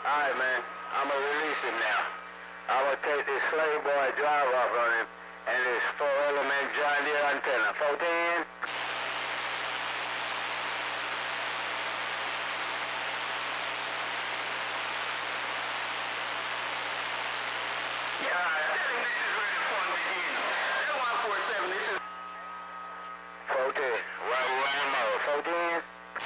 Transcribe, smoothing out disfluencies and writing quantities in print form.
Alright, man. I'm gonna release him now. I'm gonna take this slave boy drive off on him and this 4-element John Deere antenna. 410?